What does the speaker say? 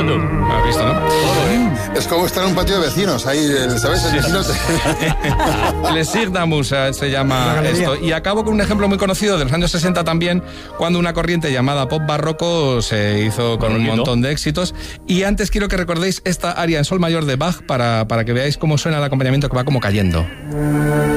claro. ¿Has visto, no? Es como estar en un patio de vecinos, ahí, ¿sabes? El vecino Les Signamus se llama esto. Y acabo con un ejemplo muy conocido de los años 60 también, cuando una corriente llamada pop barroco se hizo con un montón de éxitos. Y antes quiero que recordéis esta aria en sol mayor de Bach para que veáis cómo suena el acompañamiento, que va como cayendo.